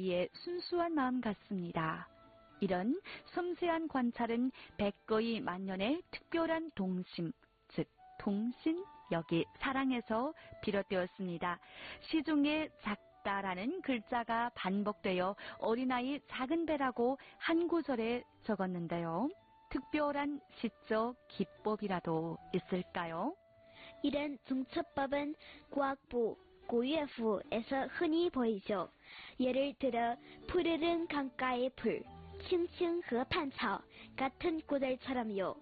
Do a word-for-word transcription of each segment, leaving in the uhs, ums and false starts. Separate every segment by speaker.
Speaker 1: 백거이의 순수한 마음 같습니다. 이런 섬세한 관찰은 백거이 만년의 특별한 동심, 즉 동신, 여기 사랑에서 비롯되었습니다. 시중에 작다라는 글자가 반복되어 어린아이 작은 배라고 한 구절에 적었는데요. 특별한 시적 기법이라도 있을까요?
Speaker 2: 이런 중첩법은 구악부, 고유에서 흔히 보이죠. 예를 들어 푸르른 강가의 풀, 칭칭河畔草 같은 구절처럼요.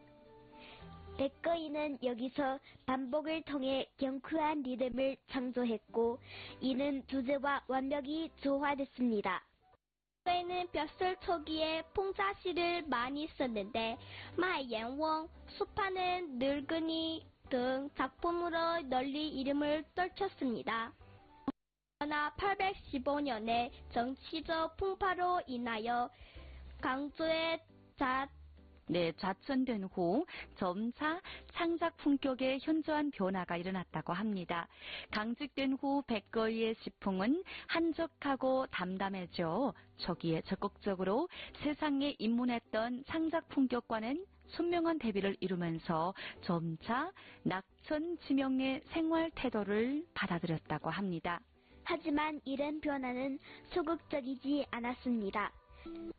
Speaker 2: 백거이는 여기서 반복을 통해 경쾌한 리듬을 창조했고 이는 주제와 완벽히 조화됐습니다.
Speaker 3: 백거이는 벼슬 초기에 풍자시를 많이 썼는데 마옌웡, 수파는 늙은이 등 작품으로 널리 이름을 떨쳤습니다. 그러나 팔백십오 년에 정치적 풍파로 인하여 강조의 잣
Speaker 1: 네, 좌천된 후 점차 창작 품격에 현저한 변화가 일어났다고 합니다. 강직된 후 백거이의 시풍은 한적하고 담담해져 저기에 적극적으로 세상에 입문했던 창작 품격과는 선명한 대비를 이루면서 점차 낙천지명의 생활 태도를 받아들였다고 합니다.
Speaker 2: 하지만 이런 변화는 소극적이지 않았습니다.